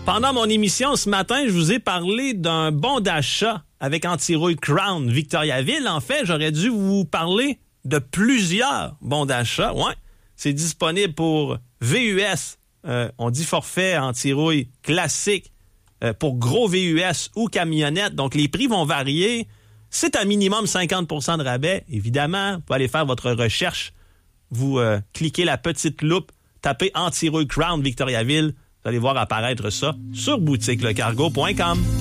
Pendant mon émission ce matin, je vous ai parlé d'un bon d'achat avec anti-rouille Crown Victoriaville. En fait, j'aurais dû vous parler de plusieurs bons d'achat. Ouais, c'est disponible pour VUS. On dit forfait anti-rouille classique pour gros VUS ou camionnettes. Donc, les prix vont varier. C'est un minimum 50% de rabais. Évidemment, vous pouvez aller faire votre recherche. Vous cliquez la petite loupe, tapez anti-rouille Crown Victoriaville. Vous allez voir apparaître ça sur boutiquelecargo.com.